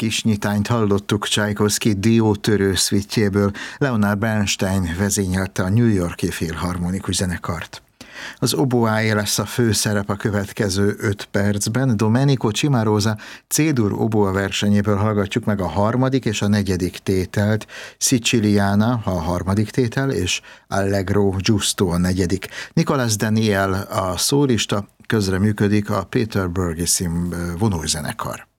kisnyitányt hallottuk Csajkovszky diótörő szvitjéből. Leonard Bernstein vezényelte a New York-i Filharmonikus Zenekart. Az oboáé lesz a főszerep a következő 5 percben. Domenico Cimarosa C-dur oboa versenyéből hallgatjuk meg a 3. és a 4. tételt, Siciliana a 3. tétel, és Allegro Giusto a 4. Nicolas Daniel a szólista, közreműködik a Peter Bergesim vonózenekar.